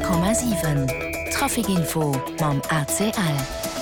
100,7 Trafikinfo mam ACL.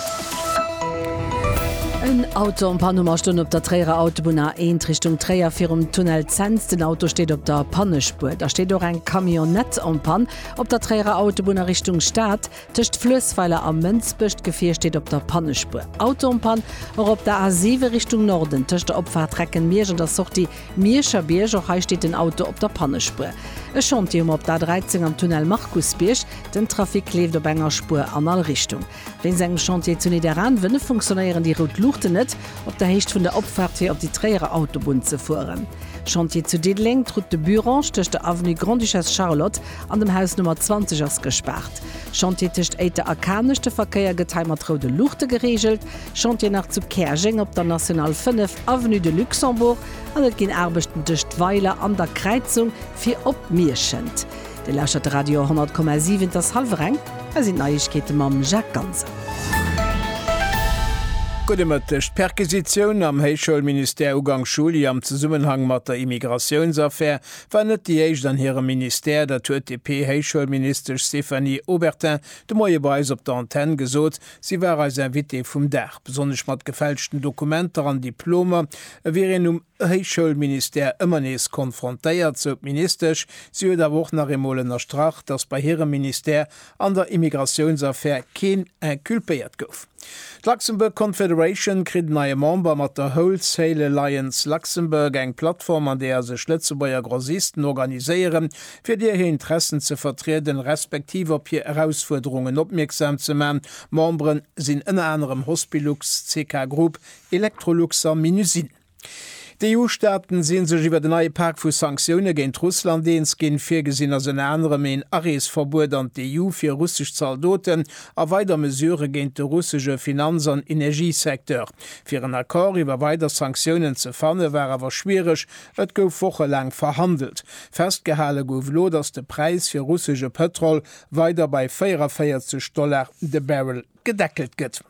Ein Auto am Panummerstunde op der Träger Autobahn 1 Richtung Träger fir Tunnel Zenz. Den Auto steht op der Pannespur. Da steht auch ein Kamionett am Pan. Op der Träger Autobahn Richtung Stadt. Tischcht Flössweiler am Münzbücht Gefähr steht op der Pannespur. Auto am Pan auch op der A7 Richtung Norden. Tischcht der Opfahrtrecken Mirsch und das sucht die Mirscher Birsch. Auch hier steht ein Auto op der Pannespur. Es schont hier op der 13 am Tunnel Markusbirsch. Den Trafik lebt op enger Spur an alle Richtung. Wenn sie Chantier zu daran, wenn funktionieren die Route Luchte net, op der Hecht vun der Opfahrt hier op die Träger Autobahn zu fuhren. Chantier zu Diedling trut de Burange durch der Avenue Grand Duchesse Charlotte an dem Haus Nummer 20 als gesperrt. Chantier tischcht der arkanischste Verkehr getimmert Route Luchte geregelt. Chantier nach zu Kerging op der National 5 Avenue de Luxembourg an het gin Erbechten tischcht Weiler an der Kreuzung fir op Mirschend. De lauscht Radio 100,7 das Halvereng, sind Neuigkeiten mam Jacques Ganze. Gudemëttecht Perquisitionun am Heichschulminister Ugang Schuli am Zusammenhang mat der Immigrationsaffaire war net die Eich an hirem Minister der TP Heichschulminister Stephanie Obertin de moie Beis op der Antenne gesot, sie war als Invité vum Dach, besonders mat gefälschten Dokumenter an Diplomer, wären Heichschulminister ëmmer nees konfrontéiert zo ministersch, sie huet der woch nach Emolener Strach, dats bei hirem Minister an der Immigrationsaffaire keen kulpéiert gouf. Luxemburg Confederation krit neue Member mat der Wholesale Alliance Luxemburg eng Plattform, an der se Schletzebauer Grossisten organiiséieren, fir Dir hier Interessen ze vertreten, respektive op hier Herausforderungen opmerksam ze machen. Membren sinn ënner anderem Hospilux, CK Group, Electroluxer, Minusin. Die EU-Staaten sehen sich über den neue Park für Sanktionen gegen Russland, den es gegen vier gesehen als ein anderem in Arresverbot an die EU für russisch Soldaten, a weiter Mesure gegen den russischen Finanz- und Energiesektor. Für einen Akkord über weitere Sanktionen zu fahren, war aber schwierig, es gouf wochenlang verhandelt. Festgehalten gouf lo, dass der Preis für russische Petrol weiter bei $44 de Barrel gedeckelt wird.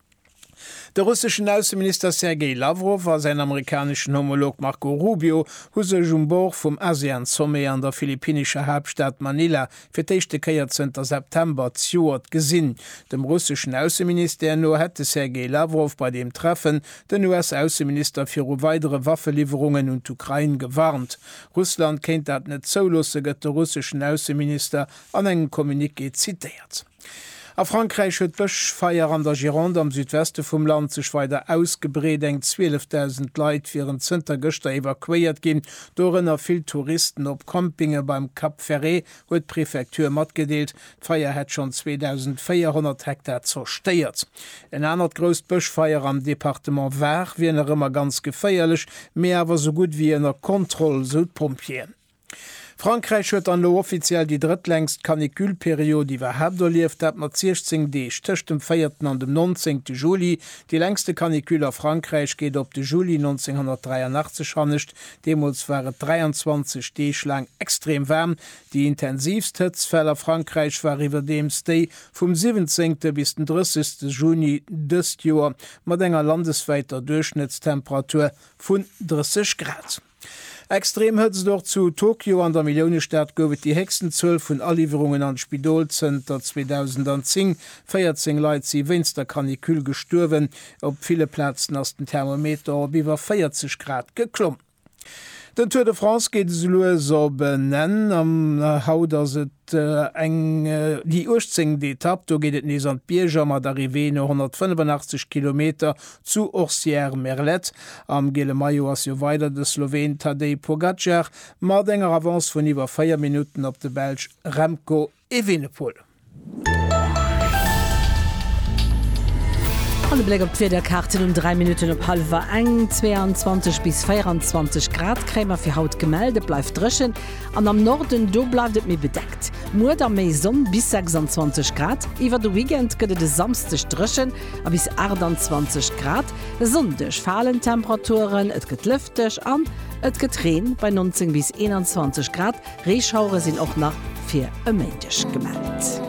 Der russischen Außenminister Sergei Lavrov war sein amerikanischen Homolog Marco Rubio huse Jumboch vom ASEAN-Sommet an der philippinischer Hauptstadt Manila für die 14. September zuort gesinn. Dem russischen Außenminister nur hätte Sergei Lavrov bei dem Treffen den US-Außenminister für weitere Waffenlieferungen und Ukraine gewarnt. Russland kennt dat net so lusse, gëtt der russischen Außenminister an engen Kommuniqué zitiert. A Frankreich huet Bëchfeier an der Gironde am Südweste vum Land sech weiter ausgebreet, eng 12.000 Leiit firieren Zter Gëchter evakuiert gin, dorenner vill Touristen op Campinge beim Cap Ferré huet Präfektur matgedeelt. D'Feier hett schon 2400 Hektar zersteiert. En anert grost Bëchfeier am Departement Var wiener ëmmer ganz geféierlech, mé awer so gut wie ennner Kontroll Südpompien. Frankreich huet an lo offiziell die drittlängst Kanikülperiode iwwerhap lieft, dat mat 16 Dech tëcht dem 4. an dem 19. Juli. Die längste Kanikül a Frankreich geht op de Juli 1983 hannecht. Demos waren 23 Dech lang extrem wärm. Die intensivst Hitzfäller Frankreich war iwwer dem Day vom 17. bis den 30. Juni dëst Joer mat enger landesweiter Durchschnittstemperatur vun 30 Grad. Extrem hëtz doch zu Tokio an der Millionenstadt gowet die hexten 12 vun Allieferungen an Spidolzenter 2010 14 Leiit sie winst der Kanikül gesturwen, op viele Plätzen ass den Thermometer biwer 40 Grad geklomm. Den Tour de France geht so benennen am Haut eng die urzing Etappe, do geht nees an Bierger mat d'Arrivée 185 km zu Orsières Merlet. Am Gele Mayo as jo weiter de Slowen Tadej Pogacar mat enger Avance vun iwwer 4 Minuten op de Belg Remco Evenepoel. Alle Blick op der Karten um 3 Minuten op halber eng, 22 bis 24 Grad Krämer fir Haut gemelde bleif dreschen. An am Norden do bleibt mir bedeckt. Mo der Maison bis 26 Grad. Iwer de Weekend gëtt de samstech dreschen a bis 28 Grad. Sondech fallen Temperaturen, et gëtt lüftech an, et getreen bei 19 bis 21 Grad. Reeschaure sind auch nach fir ëmendech gemeldet.